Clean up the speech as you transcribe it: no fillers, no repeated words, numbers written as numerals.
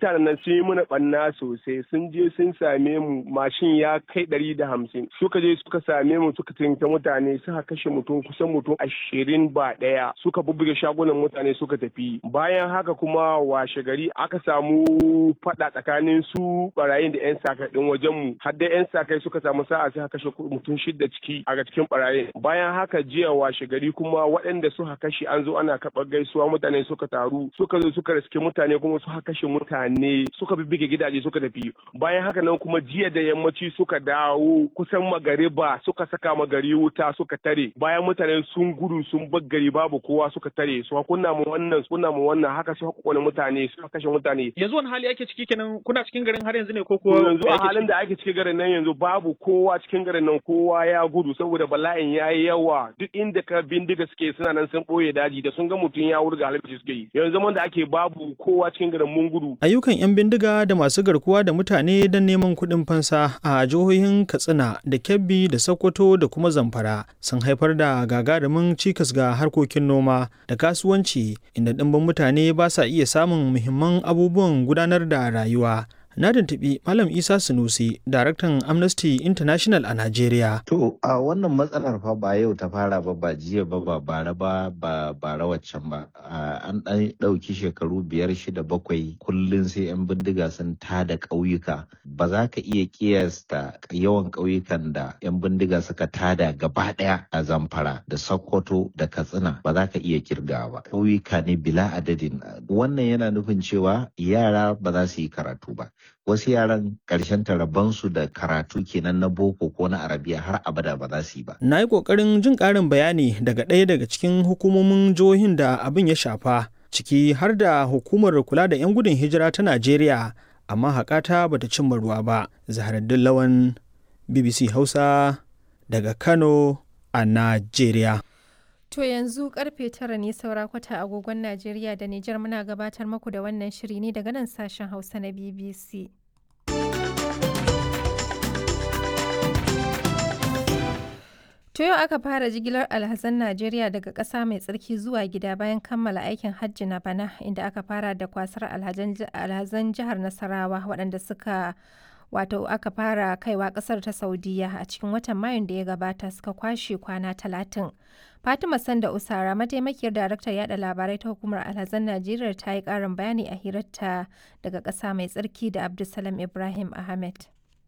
mutanen nan sun yi mana ɓanna sosai, sun je sun same mu mashin ya kai 150 suka je suka same mu suka tinta mutane suka kashe kusan mutum 20 ba ɗaya suka bubbuge shagunan mutane suka tafi. Bayan haka kuma washe gari aka samu faɗa tsakanin su barayin da 'yan sakai ɗin wajen mu, har da 'yan sakai suka samu sa'a suka kashe mutum 6 a cikin barayin. Bayan haka jiya washe gari kuma waɗanda suka kashe an zo ana karɓar gaisuwa, mutane suka taru suka zo suka riske mutane kuma suka kashe mutane suka bibbige gidaje suka tafi. Bayan haka nan kuma jiya da yammaci suka dawo kusan magariba suka saka magari wuta suka tare, bayan mutane sun gudu sun bar gari babu kowa suka tare su kunna mu wannan haka suka kone mutane suka kashe mutane. Yanzu wani hali ake ciki kenan, kuna cikin garin har yanzu ne ko kuwa? Yanzu a halin da ake cikin garin nan yanzu babu kowa cikin garin nan, kowa ya gudu saboda bala'in yayi yawa. Duk inda ka bindiga suke suna nan sun boye daji, da sun ga mutum ya wurga halin suke yi. Yanzu zaman da ake babu kowa cikin garin, mun gudu. Ayyukan 'yan bindiga da masu garkuwa da mutane don neman kuɗin fansa a jihohin Katsina da Kebbi da Sokoto da kuma Zamfara sun haifar da gagarumin cikas ga harkokin noma da kasuwanci, inda ɗimbin mutane ba sa iya samun muhimman abubuwan gudanar da rayuwa. Na tuntuɓi Malam Isa Sunusi, daraktan Amnesty International a Najeriya. To, a wannan matsalar fa ba yau ta fara ba jiya ba bara bara waccan ba. An ɗan ɗauki shekaru 5, 6, 7 kullum sai 'yan bindiga sun tada ƙauyuka. Ba za ka iya ƙiyasta yawan ƙauyukan da 'yan bindiga suka tada gaba ɗaya a Zamfara da Sokoto da Katsina, ba za ka iya kirgawa ba. Ƙauyuka ne bila adadin. Wannan yana nufin cewa yara ba za su yi karatu ba. Wasu yaran ƙarshen rabonsu da karatu kenan na boko ko na arabiya har abada ba za su yi ba. Na yi ƙoƙarin jin ƙarin bayani daga ɗaya daga cikin hukumomin jihohin da abin ya shafa, ciki har da hukumar kula da 'yan gudun hijira ta Najeriya, amma haƙata bata cimma ruwa ba. Zaharaddin Lawan, BBC Hausa daga Kano a Najeriya. To yanzu karfe 9 ne saura kwata agogon Najeriya da Nijar, muna gabatar muku da wannan shiri ne daga nan sashen Hausa na BBC. To yau aka fara jigilar alhazan Najeriya daga ƙasa mai tsarki zuwa gida bayan kammala aikin hajji na bana, inda aka fara da kwasar alhazan jihar Nasarawa waɗanda aka fara kaiwa ƙasar ta Saudiya a cikin watan Mayun da ya gabata, suka kwashe kwana 30. Fatima Sanda Usara, mataimakiyar daraktar yada labarai ta hukumar alhazan Najeriya, ta yi ƙarin bayani a hirarta daga ƙasa mai tsarki da Abdulsalam Ibrahim Ahmed.